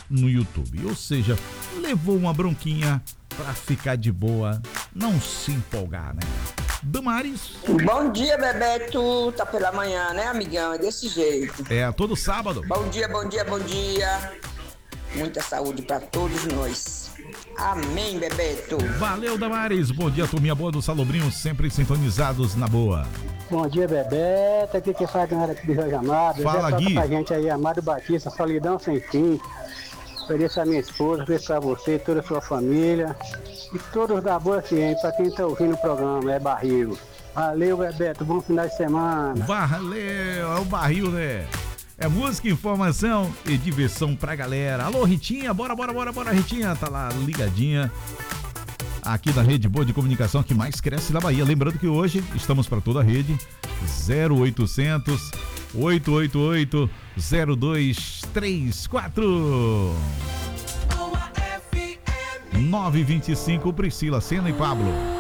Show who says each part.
Speaker 1: no YouTube. Ou seja, levou uma bronquinha pra ficar de boa, não se empolgar, né? Damares.
Speaker 2: Bom dia, Bebeto. Tá pela manhã, né, amigão? É desse jeito.
Speaker 1: É, todo sábado.
Speaker 2: Bom dia, bom dia, bom dia. Muita saúde pra todos nós. Amém, Bebeto.
Speaker 1: Valeu, Damares. Bom dia, turminha boa do Salobrinho, sempre sintonizados na boa.
Speaker 3: Bom dia, Bebeto. Aqui quem fala aqui de Jorge Amado.
Speaker 1: Fala, Gui.
Speaker 3: Pra gente aí, Amado Batista, solidão sem fim. Ofereço a minha esposa, ofereço pra você, toda a sua família. E todos da boa ciência, pra quem tá ouvindo o programa, é Barril. Valeu, Bebeto, bom final de semana.
Speaker 1: Valeu, é o Barril, né? É música, informação e diversão pra galera. Alô, Ritinha, bora, Ritinha. Tá lá ligadinha aqui da Rede Boa de Comunicação que mais cresce na Bahia. Lembrando que hoje estamos para toda a rede. 0800 888 0234 925 Priscila, Sena e Pablo.